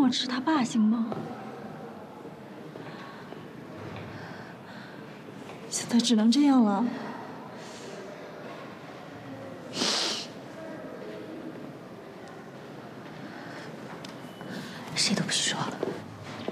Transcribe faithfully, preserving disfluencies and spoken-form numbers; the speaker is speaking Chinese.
我吃他爸行吗？现在只能这样了。谁都不许说。